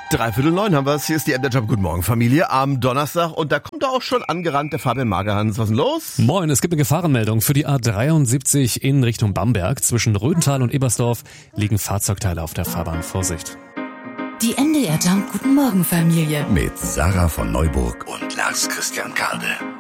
8:45 haben wir es. Hier ist die MDR Job. Guten Morgen, Familie. Am Donnerstag. Und da kommt auch schon angerannt der Fabian Magerhans. Was ist denn los? Moin, es gibt eine Gefahrenmeldung für die A73 in Richtung Bamberg. Zwischen Rödental und Ebersdorf liegen Fahrzeugteile auf der Fahrbahn. Vorsicht. Die MDR Job. Guten Morgen, Familie. Mit Sarah von Neuburg und Lars Christian Kade.